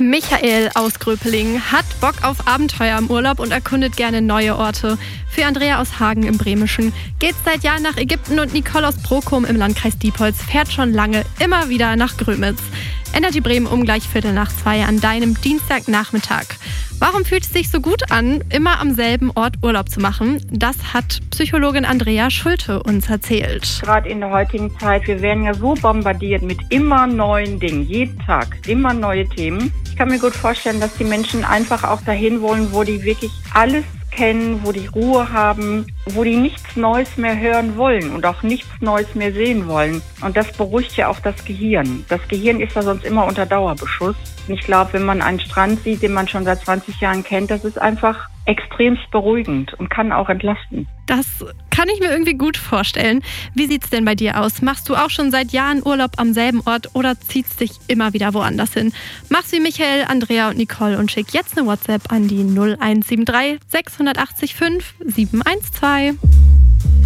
Michael aus Gröpeling hat Bock auf Abenteuer im Urlaub und erkundet gerne neue Orte. Für Andrea aus Hagen im Bremischen geht's seit Jahren nach Ägypten und Nicole aus Brokum im Landkreis Diepholz fährt schon lange immer wieder nach Grömitz. Energy Bremen um gleich 1:45 an deinem Dienstagnachmittag. Warum fühlt es sich so gut an, immer am selben Ort Urlaub zu machen? Das hat Psychologin Andrea Schulte uns erzählt. Gerade in der heutigen Zeit, wir werden ja so bombardiert mit immer neuen Dingen, jeden Tag, immer neue Themen. Ich kann mir gut vorstellen, dass die Menschen einfach auch dahin wollen, wo die wirklich alles kennen, wo die Ruhe haben, wo die nichts Neues mehr hören wollen und auch nichts Neues mehr sehen wollen. Und das beruhigt ja auch das Gehirn. Das Gehirn ist ja sonst immer unter Dauerbeschuss. Und ich glaube, wenn man einen Strand sieht, den man schon seit 20 Jahren kennt, das ist einfach extremst beruhigend und kann auch entlasten. Das kann ich mir irgendwie gut vorstellen. Wie sieht's denn bei dir aus? Machst du auch schon seit Jahren Urlaub am selben Ort oder ziehst dich immer wieder woanders hin? Mach's wie Michael, Andrea und Nicole und schick jetzt eine WhatsApp an die 0173 680 5 712.